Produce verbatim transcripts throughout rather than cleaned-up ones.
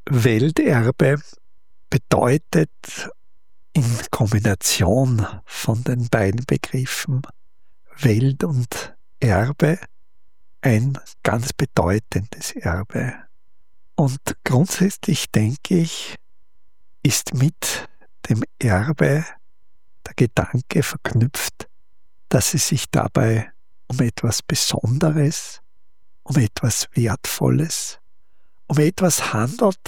Welterbe bedeutet in Kombination von den beiden Begriffen Welt und Erbe ein ganz bedeutendes Erbe. Und grundsätzlich denke ich, ist mit dem Erbe der Gedanke verknüpft, dass es sich dabei um etwas Besonderes, um etwas Wertvolles, um etwas handelt,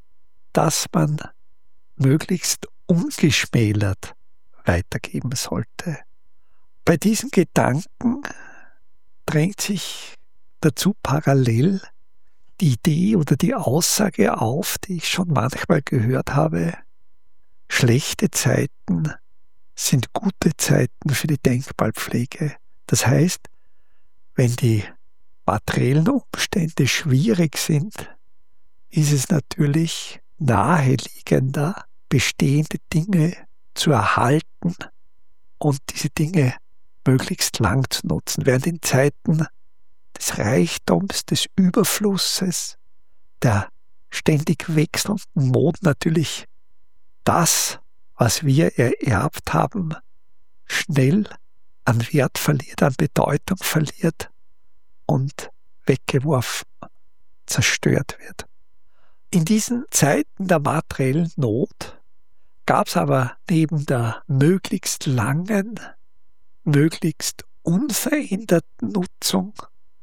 das man möglichst ungeschmälert weitergeben sollte. Bei diesem Gedanken drängt sich dazu parallel die Idee oder die Aussage auf, die ich schon manchmal gehört habe: Schlechte Zeiten sind gute Zeiten für die Denkmalpflege. Das heißt, wenn die materiellen Umstände schwierig sind, ist es natürlich naheliegender, bestehende Dinge zu erhalten und diese Dinge möglichst lang zu nutzen. Während in Zeiten des Reichtums, des Überflusses, der ständig wechselnden Mode natürlich das, was wir ererbt haben, schnell an Wert verliert, an Bedeutung verliert und weggeworfen, zerstört wird. In diesen Zeiten der materiellen Not gab es aber neben der möglichst langen, möglichst unveränderten Nutzung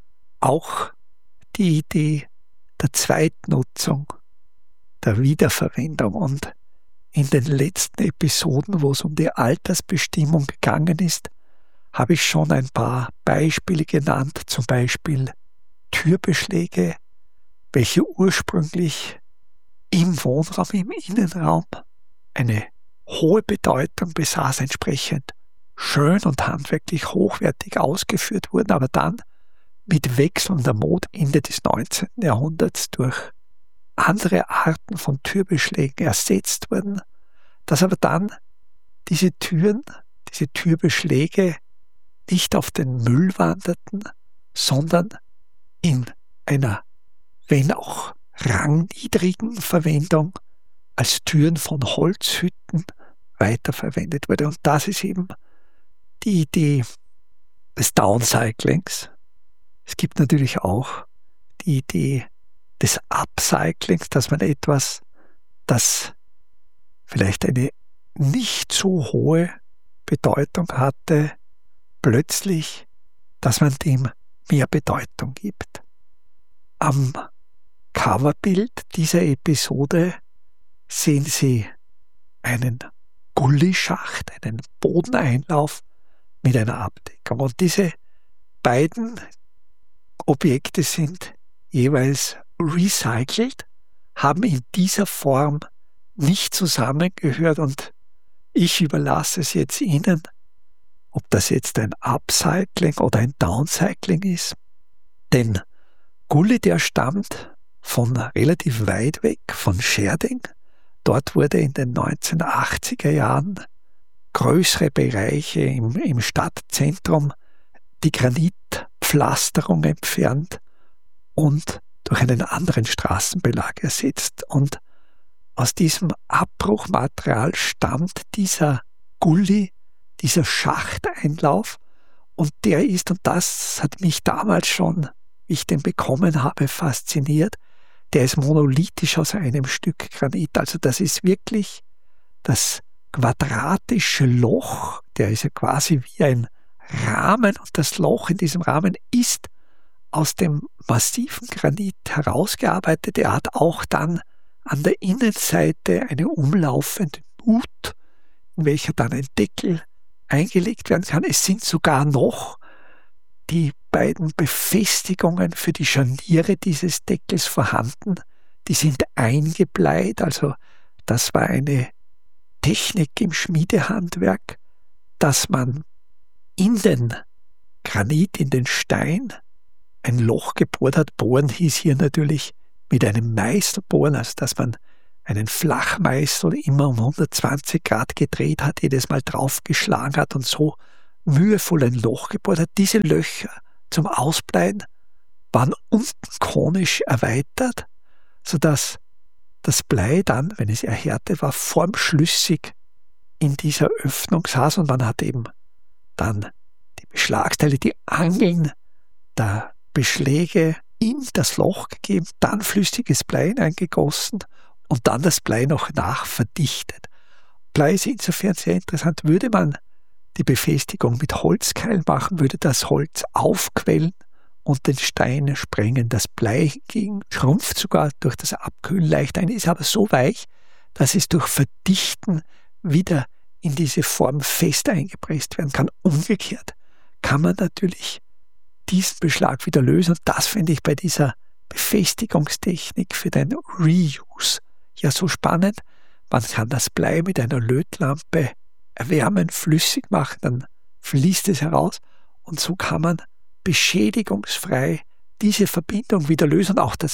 auch die Idee der Zweitnutzung, der Wiederverwendung. Und in den letzten Episoden, wo es um die Altersbestimmung gegangen ist, habe ich schon ein paar Beispiele genannt, zum Beispiel Türbeschläge, welche ursprünglich im Wohnraum, im Innenraum eine hohe Bedeutung besaß, entsprechend schön und handwerklich hochwertig ausgeführt wurden, aber dann mit wechselnder Mode Ende des neunzehnten Jahrhunderts durch andere Arten von Türbeschlägen ersetzt wurden, dass aber dann diese Türen, diese Türbeschläge nicht auf den Müll wanderten, sondern in einer, wenn auch rangniedrigen Verwendung als Türen von Holzhütten weiterverwendet wurde. Und das ist eben die Idee des Downcyclings. Es gibt natürlich auch die Idee des Upcyclings, dass man etwas, das vielleicht eine nicht so hohe Bedeutung hatte, plötzlich, dass man dem mehr Bedeutung gibt. Am Coverbild dieser Episode sehen Sie einen Gullischacht, einen Bodeneinlauf mit einer Abdeckung. Und diese beiden Objekte sind jeweils recycelt, haben in dieser Form nicht zusammengehört, und ich überlasse es jetzt Ihnen, ob das jetzt ein Upcycling oder ein Downcycling ist. Denn Gulli, der stammt von relativ weit weg, von Scherding. Dort wurde in den neunzehnhundertachtziger Jahren größere Bereiche im, im Stadtzentrum die Granitpflasterung entfernt und durch einen anderen Straßenbelag ersetzt. Und aus diesem Abbruchmaterial stammt dieser Gulli, dieser Schachteinlauf, und der ist, und das hat mich damals schon, wie ich den bekommen habe, fasziniert, der ist monolithisch aus einem Stück Granit. Also das ist wirklich das quadratische Loch, der ist ja quasi wie ein Rahmen, und das Loch in diesem Rahmen ist aus dem massiven Granit herausgearbeitet. Er hat auch dann an der Innenseite eine umlaufende Nut, in welcher dann ein Deckel eingelegt werden kann. Es sind sogar noch die beiden Befestigungen für die Scharniere dieses Deckels vorhanden. Die sind eingebleit, also das war eine Technik im Schmiedehandwerk, dass man in den Granit, in den Stein ein Loch gebohrt hat. Bohren hieß hier natürlich mit einem Meißel bohren, also dass man einen Flachmeißel immer um hundertzwanzig Grad gedreht hat, jedes Mal draufgeschlagen hat und so mühevoll ein Loch gebohrt hat. Diese Löcher zum Ausbleiben waren unten konisch erweitert, sodass das Blei dann, wenn es erhärtet war, formschlüssig in dieser Öffnung saß und man hat eben dann die Beschlagsteile, die Angeln der Beschläge in das Loch gegeben, dann flüssiges Blei hineingegossen und dann das Blei noch nachverdichtet. Blei ist insofern sehr interessant. Würde man die Befestigung mit Holzkeil machen, würde das Holz aufquellen und den Stein sprengen. Das Blei hingegen schrumpft sogar durch das Abkühlen leicht ein, ist aber so weich, dass es durch Verdichten wieder in diese Form fest eingepresst werden kann. Umgekehrt kann man natürlich diesen Beschlag wieder lösen. Und das finde ich bei dieser Befestigungstechnik für den Reuse ja so spannend. Man kann das Blei mit einer Lötlampe erwärmen, flüssig machen, dann fließt es heraus. Und so kann man beschädigungsfrei diese Verbindung wieder lösen. Und auch das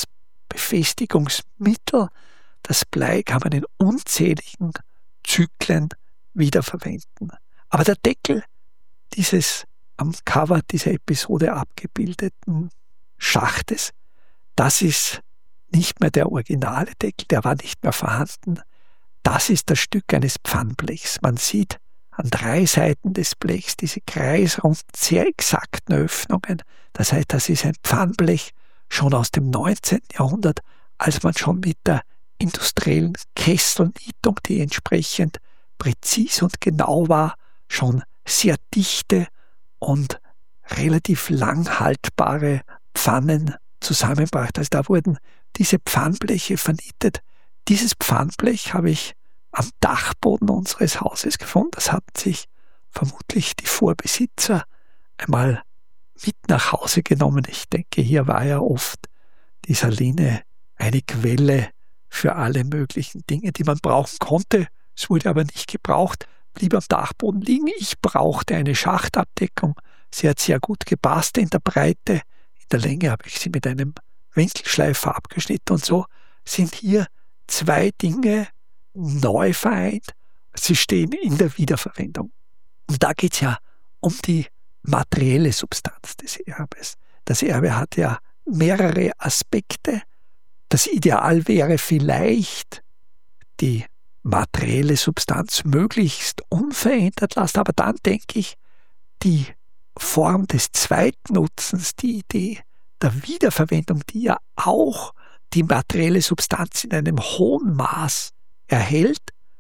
Befestigungsmittel, das Blei, kann man in unzähligen Zyklen wiederverwenden. Aber der Deckel dieses am Cover dieser Episode abgebildeten Schachtes, das ist nicht mehr der originale Deckel, der war nicht mehr vorhanden. Das ist das Stück eines Pfannblechs. Man sieht an drei Seiten des Blechs diese kreisrunden, sehr exakten Öffnungen. Das heißt, das ist ein Pfannblech schon aus dem neunzehnten Jahrhundert, als man schon mit der industriellen Kesselnietung, die entsprechend präzis und genau war, schon sehr dichte und relativ lang haltbare Pfannen zusammenbrachte. Also da wurden diese Pfannbleche vernietet. Dieses Pfannblech habe ich am Dachboden unseres Hauses gefunden. Das hatten sich vermutlich die Vorbesitzer einmal mit nach Hause genommen. Ich denke, hier war ja oft die Saline eine Quelle für alle möglichen Dinge, die man brauchen konnte. Es wurde aber nicht gebraucht, blieb am Dachboden liegen. Ich brauchte eine Schachtabdeckung. Sie hat sehr gut gepasst in der Breite. In der Länge habe ich sie mit einem Winkelschleifer abgeschnitten und so sind hier zwei Dinge neu vereint. Sie stehen in der Wiederverwendung. Und da geht es ja um die materielle Substanz des Erbes. Das Erbe hat ja mehrere Aspekte. Das Ideal wäre vielleicht, die materielle Substanz möglichst unverändert lassen, aber dann denke ich, die Form des Zweitnutzens, die Idee der Wiederverwendung, die ja auch die materielle Substanz in einem hohen Maß erhält,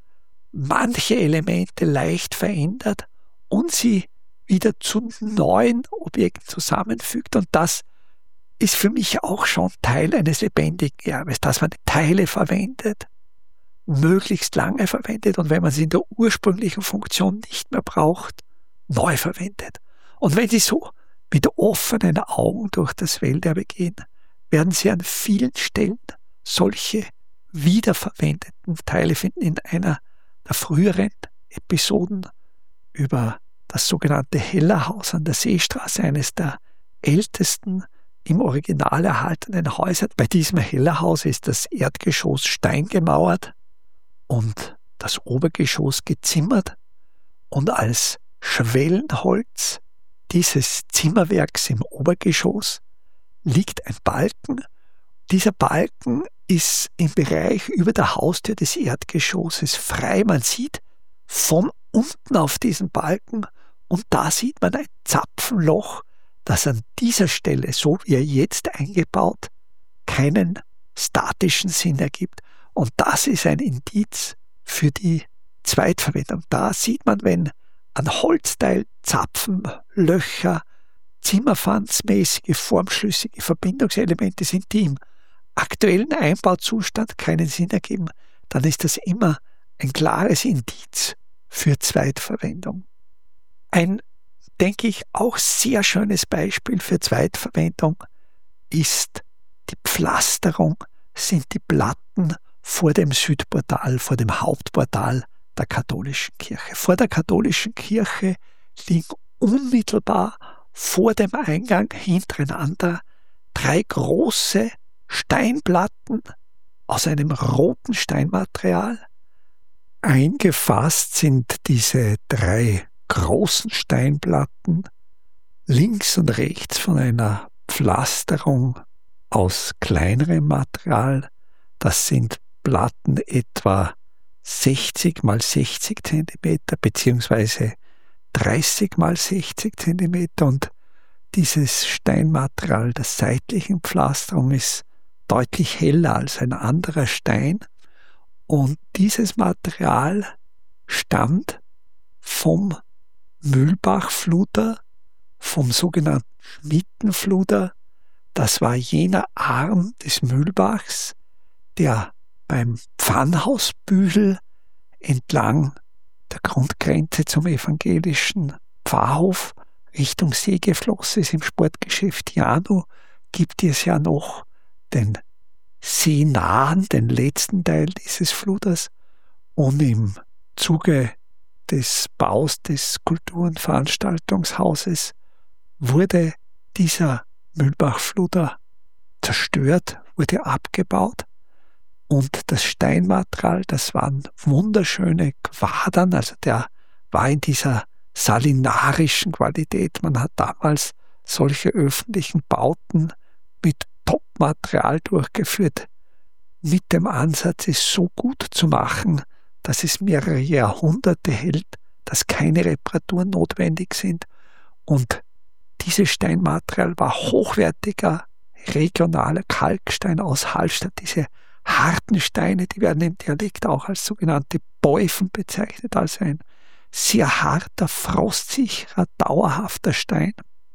manche Elemente leicht verändert und sie wieder zu neuen Objekten zusammenfügt. Und das ist für mich auch schon Teil eines lebendigen Erbes, dass man Teile verwendet, möglichst lange verwendet und wenn man sie in der ursprünglichen Funktion nicht mehr braucht, neu verwendet. Und wenn Sie so mit offenen Augen durch das Welterbe gehen, werden Sie an vielen Stellen solche wiederverwendeten Teile finden. In einer der früheren Episoden über das sogenannte Hellerhaus an der Seestraße, eines der ältesten im Original erhaltenen Häuser. Bei diesem Hellerhaus ist das Erdgeschoss steingemauert und das Obergeschoss gezimmert und als Schwellenholz dieses Zimmerwerks im Obergeschoss liegt ein Balken. Dieser Balken ist im Bereich über der Haustür des Erdgeschosses frei. Man sieht von unten auf diesen Balken und da sieht man ein Zapfenloch, das an dieser Stelle, so wie er jetzt eingebaut, keinen statischen Sinn ergibt. Und das ist ein Indiz für die Zweitverwendung. Da sieht man, wenn an Holzteil Zapfen, Löcher, zimmerpfandsmäßige, formschlüssige Verbindungselemente sind, die im aktuellen Einbauzustand keinen Sinn ergeben, dann ist das immer ein klares Indiz für Zweitverwendung. Ein, denke ich, auch sehr schönes Beispiel für Zweitverwendung ist die Pflasterung, sind die Platten vor dem Südportal, vor dem Hauptportal der katholischen Kirche. Vor der katholischen Kirche liegen unmittelbar vor dem Eingang hintereinander drei große Steinplatten aus einem roten Steinmaterial. Eingefasst sind diese drei großen Steinplatten links und rechts von einer Pflasterung aus kleinerem Material. Das sind Platten etwa sechzig mal sechzig Zentimeter beziehungsweise dreißig mal sechzig Zentimeter und dieses Steinmaterial der seitlichen Pflasterung ist deutlich heller als ein anderer Stein und dieses Material stammt vom Mühlbachfluter, vom sogenannten Schmittenfluter. Das war jener Arm des Mühlbachs, der beim Pfannhausbühel entlang der Grundgrenze zum evangelischen Pfarrhof Richtung See geflossen ist. Im Sportgeschäft Janu gibt es ja noch den seenahen, den letzten Teil dieses Fluters. Und im Zuge des Baus des Kultur- und Veranstaltungshauses wurde dieser Mühlbachfluter zerstört, wurde abgebaut. Und das Steinmaterial, das waren wunderschöne Quadern, also der war in dieser salinarischen Qualität. Man hat damals solche öffentlichen Bauten mit Top-Material durchgeführt, mit dem Ansatz, es so gut zu machen, dass es mehrere Jahrhunderte hält, dass keine Reparaturen notwendig sind. Und dieses Steinmaterial war hochwertiger, regionaler Kalkstein aus Hallstatt. Diese harten Steine, die werden im Dialekt auch als sogenannte Beufen bezeichnet, also ein sehr harter, frostsicherer, dauerhafter Stein.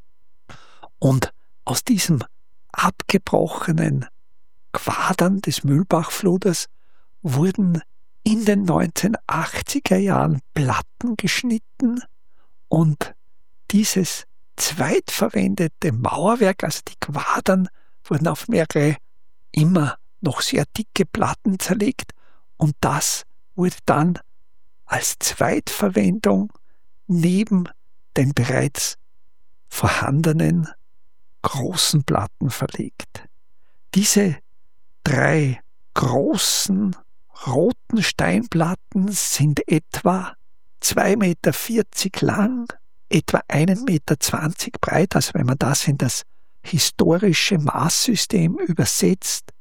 Und aus diesem abgebrochenen Quadern des Mühlbachfluters wurden in den neunzehnhundertachtziger Jahren Platten geschnitten und dieses zweitverwendete Mauerwerk, also die Quadern, wurden auf mehrere immer noch sehr dicke Platten zerlegt und das wurde dann als Zweitverwendung neben den bereits vorhandenen großen Platten verlegt. Diese drei großen roten Steinplatten sind etwa zwei Meter vierzig lang, etwa ein Meter zwanzig breit, also wenn man das in das historische Maßsystem übersetzt,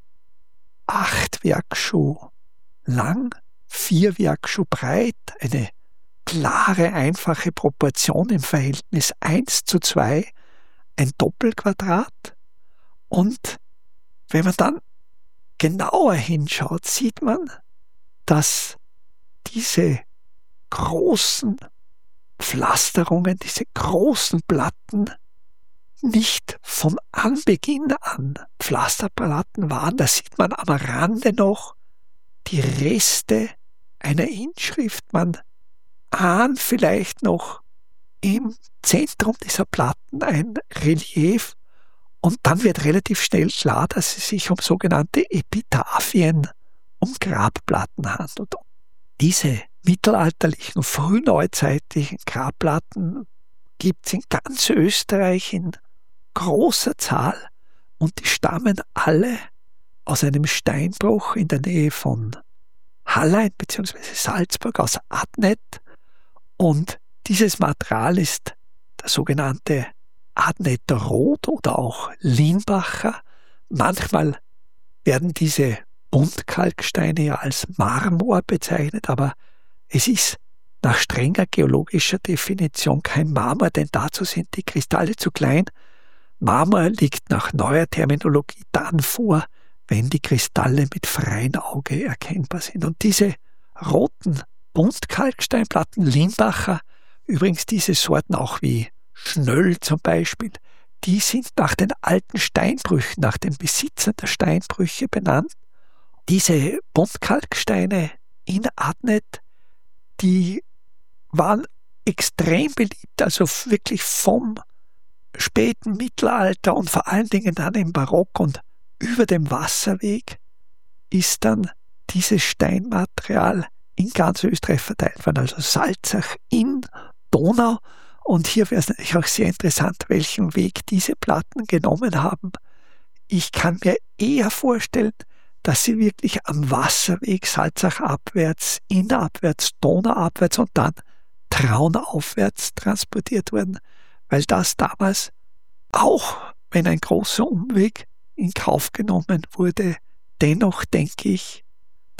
acht Werkschuh lang, vier Werkschuh breit, eine klare, einfache Proportion im Verhältnis eins zu zwei, ein Doppelquadrat. Und wenn man dann genauer hinschaut, sieht man, dass diese großen Pflasterungen, diese großen Platten nicht von Anbeginn an Pflasterplatten waren. Da sieht man am Rande noch die Reste einer Inschrift. Man ahnt vielleicht noch im Zentrum dieser Platten ein Relief und dann wird relativ schnell klar, dass es sich um sogenannte Epitaphien, um Grabplatten handelt. Diese mittelalterlichen, frühneuzeitlichen Grabplatten gibt es in ganz Österreich in großer Zahl und die stammen alle aus einem Steinbruch in der Nähe von Hallein bzw. Salzburg, aus Adnet. Und dieses Material ist der sogenannte Adneter Rot oder auch Limbacher. Manchmal werden diese Buntkalksteine ja als Marmor bezeichnet, aber es ist nach strenger geologischer Definition kein Marmor, denn dazu sind die Kristalle zu klein. Marmor liegt nach neuer Terminologie dann vor, wenn die Kristalle mit freiem Auge erkennbar sind. Und diese roten Buntkalksteinplatten, Limbacher, übrigens diese Sorten auch wie Schnöll zum Beispiel, die sind nach den alten Steinbrüchen, nach den Besitzern der Steinbrüche benannt. Diese Buntkalksteine in Adnet, die waren extrem beliebt, also wirklich vom späten Mittelalter und vor allen Dingen dann im Barock, und über dem Wasserweg ist dann dieses Steinmaterial in ganz Österreich verteilt worden, also Salzach in Donau. Und hier wäre es natürlich auch sehr interessant, welchen Weg diese Platten genommen haben. Ich kann mir eher vorstellen, dass sie wirklich am Wasserweg Salzach abwärts, Inn abwärts, Donau abwärts und dann Traun aufwärts transportiert wurden, weil das damals, auch wenn ein großer Umweg in Kauf genommen wurde, dennoch denke ich,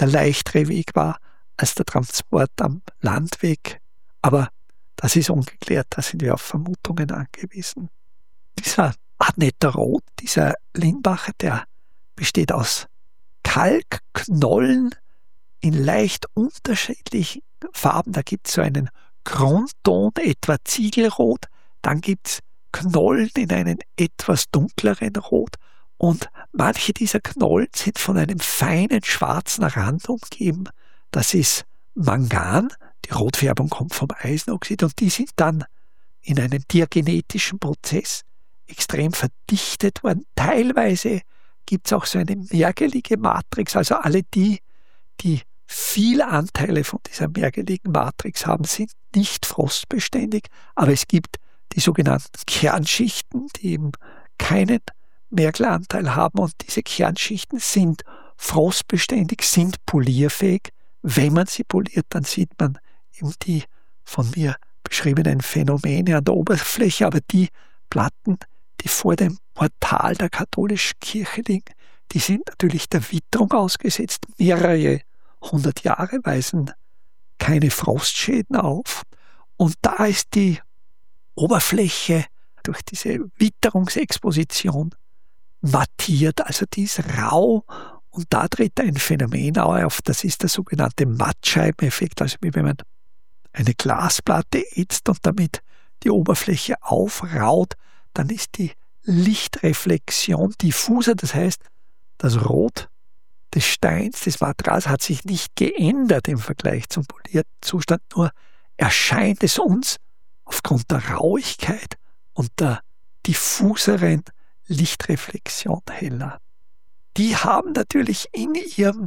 der leichtere Weg war als der Transport am Landweg. Aber das ist ungeklärt, da sind wir auf Vermutungen angewiesen. Dieser Adneterrot, dieser Lingbacher, der besteht aus Kalkknollen in leicht unterschiedlichen Farben. Da gibt es so einen Grundton, etwa Ziegelrot, dann gibt es Knollen in einem etwas dunkleren Rot und manche dieser Knollen sind von einem feinen schwarzen Rand umgeben. Das ist Mangan, die Rotfärbung kommt vom Eisenoxid und die sind dann in einem diagenetischen Prozess extrem verdichtet worden. Teilweise gibt es auch so eine mergelige Matrix, also alle die, die viele Anteile von dieser mergeligen Matrix haben, sind nicht frostbeständig, aber es gibt die sogenannten Kernschichten, die eben keinen Mergelanteil haben und diese Kernschichten sind frostbeständig, sind polierfähig. Wenn man sie poliert, dann sieht man eben die von mir beschriebenen Phänomene an der Oberfläche, aber die Platten, die vor dem Portal der katholischen Kirche liegen, die sind natürlich der Witterung ausgesetzt. Mehrere hundert Jahre weisen keine Frostschäden auf. Und da ist die Oberfläche durch diese Witterungsexposition mattiert, also die ist rau und da tritt ein Phänomen auf, das ist der sogenannte Mattscheibeneffekt, also wie wenn man eine Glasplatte ätzt und damit die Oberfläche aufraut, dann ist die Lichtreflexion diffuser, das heißt, das Rot des Steins, des Materials hat sich nicht geändert im Vergleich zum polierten Zustand, nur erscheint es uns aufgrund der Rauigkeit und der diffuseren Lichtreflexion heller. Die haben natürlich in ihrem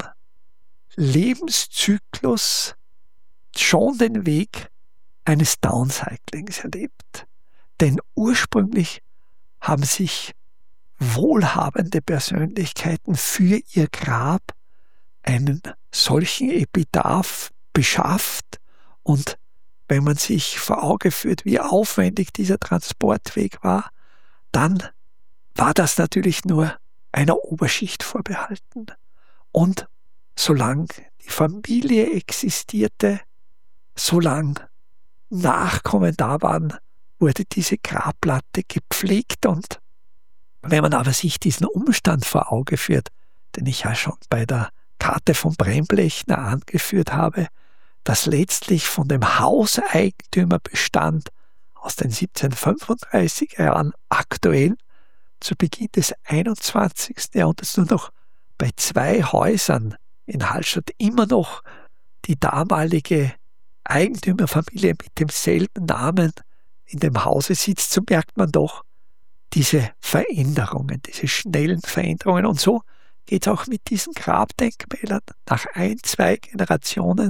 Lebenszyklus schon den Weg eines Downcyclings erlebt. Denn ursprünglich haben sich wohlhabende Persönlichkeiten für ihr Grab einen solchen Epitaph beschafft und wenn man sich vor Augen führt, wie aufwendig dieser Transportweg war, dann war das natürlich nur einer Oberschicht vorbehalten. Und solange die Familie existierte, solange Nachkommen da waren, wurde diese Grabplatte gepflegt. Und wenn man aber sich diesen Umstand vor Augen führt, den ich ja schon bei der Karte von Bremblechner angeführt habe, das letztlich von dem Hauseigentümer bestand aus den siebzehnhundertfünfunddreißiger Jahren aktuell zu Beginn des einundzwanzigsten Jahrhunderts nur noch bei zwei Häusern in Hallstatt immer noch die damalige Eigentümerfamilie mit demselben Namen in dem Hause sitzt, so merkt man doch diese Veränderungen, diese schnellen Veränderungen. Und so geht es auch mit diesen Grabdenkmälern. Nach ein, zwei Generationen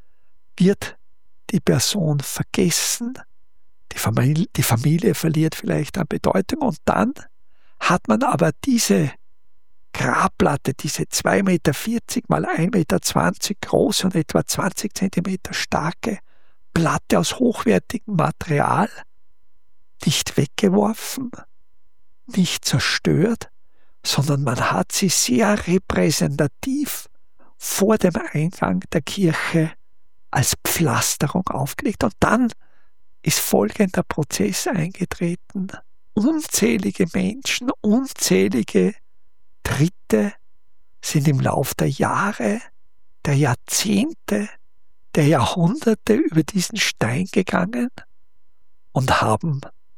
wird die Person vergessen, die Familie, die Familie verliert vielleicht an Bedeutung und dann hat man aber diese Grabplatte, diese zwei Meter vierzig mal ein Meter zwanzig große und etwa zwanzig Zentimeter starke Platte aus hochwertigem Material nicht weggeworfen, nicht zerstört, sondern man hat sie sehr repräsentativ vor dem Eingang der Kirche als Pflasterung aufgelegt. Und dann ist folgender Prozess eingetreten. Unzählige Menschen, unzählige Tritte sind im Lauf der Jahre, der Jahrzehnte, der Jahrhunderte über diesen Stein gegangen und haben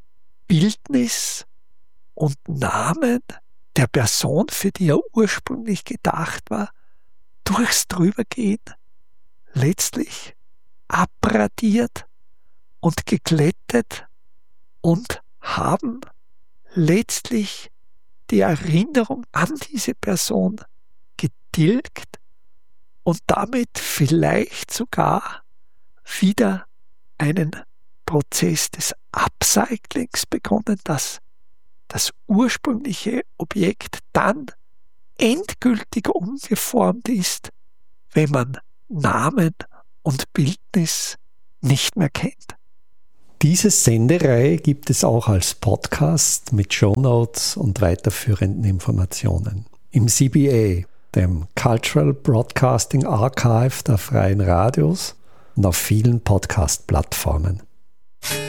Bildnis und Namen der Person, für die er ursprünglich gedacht war, durchs Drübergehen letztlich abradiert und geglättet und haben letztlich die Erinnerung an diese Person getilgt und damit vielleicht sogar wieder einen Prozess des Upcyclings begonnen, dass das ursprüngliche Objekt dann endgültig umgeformt ist, wenn man Namen und Bildnis nicht mehr kennt. Diese Sendereihe gibt es auch als Podcast mit Shownotes und weiterführenden Informationen. Im C B A, dem Cultural Broadcasting Archive der Freien Radios und auf vielen Podcast-Plattformen.